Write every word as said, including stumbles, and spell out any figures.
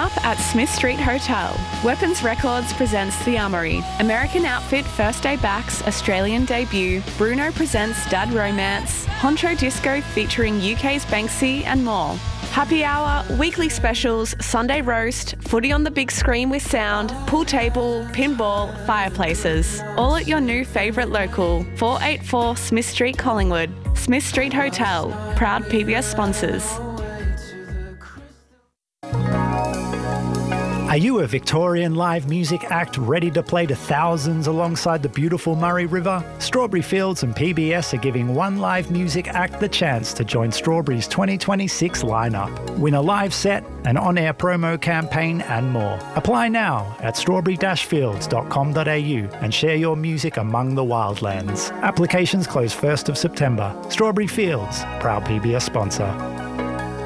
up at Smith Street Hotel. Weapons Records presents The Armoury. American Outfit First Day Back's Australian debut. Bruno presents Dad Romance. Honcho Disco featuring U K's Banksy and more. Happy hour, weekly specials, Sunday roast, footy on the big screen with sound, pool table, pinball, fireplaces. All at your new favourite local, four eighty-four Smith Street, Collingwood. Smith Street Hotel, proud P B S sponsors. Are you a Victorian live music act ready to play to thousands alongside the beautiful Murray River? Strawberry Fields and P B S are giving one live music act the chance to join Strawberry's twenty twenty-six lineup. Win a live set, an on-air promo campaign and more. Apply now at strawberry dash fields dot com dot a u and share your music among the wildlands. Applications close first of September. Strawberry Fields, proud P B S sponsor.